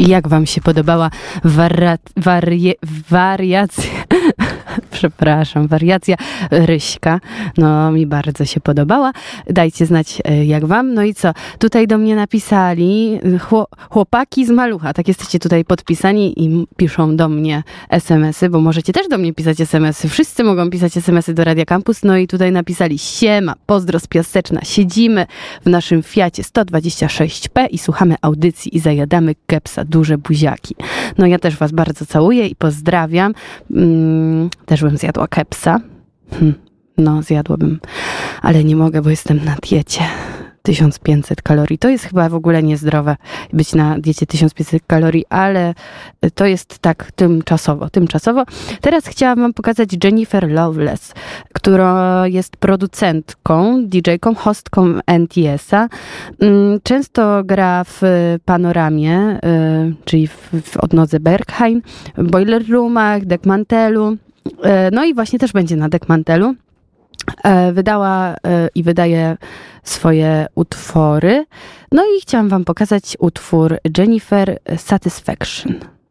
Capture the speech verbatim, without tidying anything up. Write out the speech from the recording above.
Jak wam się podobała wara- warie- wariacja, przepraszam, wariacja Ryśka? No, mi bardzo się podobała. Dajcie znać, jak wam. No i co? Tutaj do mnie napisali chło- chłopaki z Malucha. Tak jesteście tutaj podpisani i piszą do mnie es em esy, bo możecie też do mnie pisać es em esy. Wszyscy mogą pisać es em esy do Radia Campus. No i tutaj napisali: siema, pozdro z Piaseczna. Siedzimy w naszym Fiacie sto dwadzieścia sześć pe i słuchamy audycji i zajadamy kepsa. Duże buziaki. No ja też was bardzo całuję i pozdrawiam. Mm, też bym zjadła kepsa. Hm, no zjadłabym, ale nie mogę, bo jestem na diecie. tysiąc pięćset kalorii. To jest chyba w ogóle niezdrowe być na diecie tysiąc pięćset kalorii, ale to jest tak tymczasowo, tymczasowo. Teraz chciałam wam pokazać Jennifer Loveless, która jest producentką, didżejką, hostką en ti esa. Często gra w Panoramie, czyli w, w odnodze Berghain, Boiler Roomach, Deckmantelu. No i właśnie też będzie na Deckmantelu. Wydała i wydaje swoje utwory. No i chciałam wam pokazać utwór Jennifer Satisfaction.